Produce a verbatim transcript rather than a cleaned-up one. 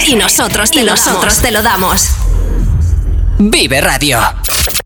y nosotros te, y nosotros te lo damos. Vive Radio.